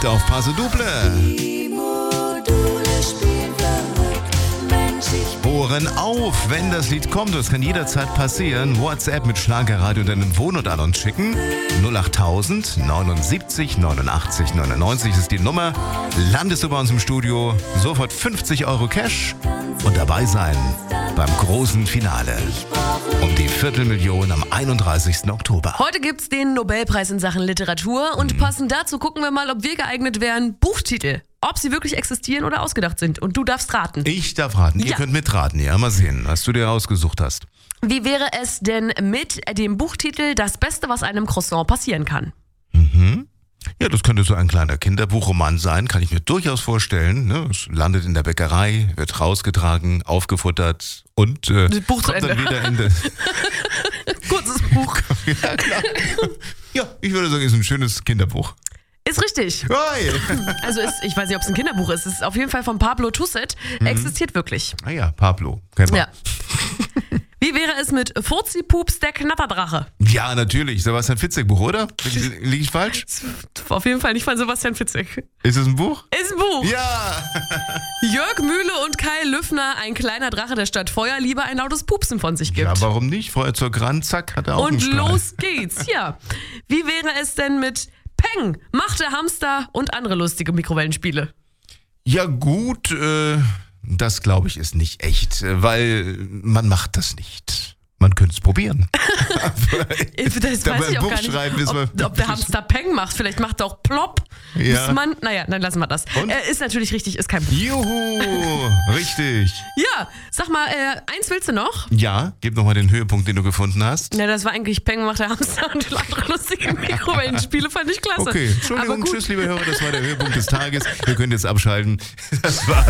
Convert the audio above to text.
Hit auf Paso Duple. Die Module spielen verrückt, Mensch, ich Ohren auf, wenn das Lied kommt. Das kann jederzeit passieren. WhatsApp mit Schlagerradio deinen Wohnort an uns schicken. 08000 79 89 99 ist die Nummer. Landest du bei uns im Studio, sofort 50 Euro Cash und dabei sein beim großen Finale um die 250.000 am 31. Oktober. Heute gibt's den Nobelpreis in Sachen Literatur und passend dazu gucken wir mal, ob wir geeignet wären. Buchtitel, ob sie wirklich existieren oder ausgedacht sind. Und du darfst raten. Ich darf raten. Ihr Ja. könnt mitraten. Ja, mal sehen, was du dir ausgesucht hast. Wie wäre es denn mit dem Buchtitel Das Beste, was einem Croissant passieren kann? Ja, das könnte so ein kleiner Kinderbuchroman sein, kann ich mir durchaus vorstellen. Ne? Es landet in der Bäckerei, wird rausgetragen, aufgefuttert und Buch zu kommt dann Ende. wieder in Kurzes Buch. Ja, klar. Ja, ich würde sagen, ist ein schönes Kinderbuch. Ist richtig. Hey. Also ich weiß nicht, ob es ein Kinderbuch ist. Es ist auf jeden Fall von Pablo Tusset. Existiert wirklich. Ah ja, Pablo. Kennt man. Ja. Wie wäre es mit Furzi-Pups, der Knatterdrache? Ja, natürlich. Sebastian Fitzek Buch, oder? Liege ich falsch? Auf jeden Fall nicht von Sebastian Fitzek. Ist es ein Buch? Ist ein Buch. Ja. Jörg Mühle und Kai Lüffner, ein kleiner Drache, der statt Feuer lieber ein lautes Pupsen von sich gibt. Ja, warum nicht? Feuerzeug ran, zack, hat er auch einen Und Strahl. los geht's, ja. Wie wäre es denn mit Peng, Macht der Hamster und andere lustige Mikrowellenspiele? Ja gut, das glaube ich ist nicht echt, weil man macht das nicht. Man könnte es probieren. Das Da weiß beim ich auch Buch gar nicht, schreiben ist man- ob der Hamster Peng macht. Vielleicht macht er auch Plopp. Ja. Muss man, naja, dann lassen wir das. Und? Ist natürlich richtig, ist kein Buch. Juhu, richtig. Ja, sag mal, eins willst du noch? Ja, gib nochmal den Höhepunkt, den du gefunden hast. Ja, das war eigentlich Peng, Macht der Hamster und andere lustige Mikrowellenspiele, fand ich klasse. Okay, Aber Entschuldigung, gut. tschüss, liebe Hörer, das war der Höhepunkt des Tages. Ihr könnt jetzt abschalten. Das war